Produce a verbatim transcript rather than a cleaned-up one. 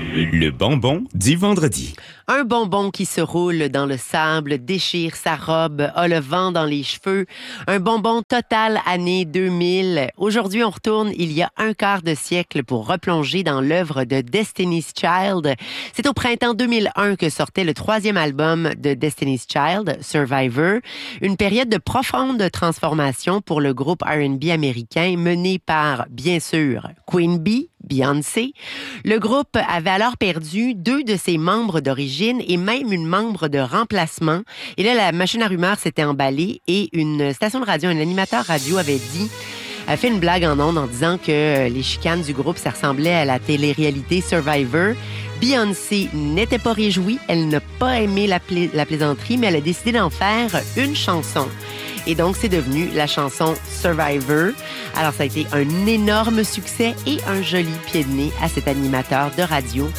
Le bonbon du vendredi. Un bonbon qui se roule dans le sable, déchire sa robe, a le vent dans les cheveux. Un bonbon total année deux mille. Aujourd'hui, on retourne il y a un quart de siècle pour replonger dans l'œuvre de Destiny's Child. C'est au printemps deux mille un que sortait le troisième album de Destiny's Child, Survivor. Une période de profonde transformation pour le groupe R and B américain mené par, bien sûr, Queen Bee, Beyoncé. Le groupe avait alors perdu deux de ses membres d'origine et même une membre de remplacement. Et là, la machine à rumeurs s'était emballée et une station de radio, un animateur radio avait dit, a fait une blague en ondes en disant que les chicanes du groupe, ça ressemblait à la télé-réalité Survivor. Beyoncé n'était pas réjouie, elle n'a pas aimé la, pla- la plaisanterie, mais elle a décidé d'en faire une chanson. Et donc, c'est devenu la chanson Survivor. Alors, ça a été un énorme succès et un joli pied de nez à cet animateur de radio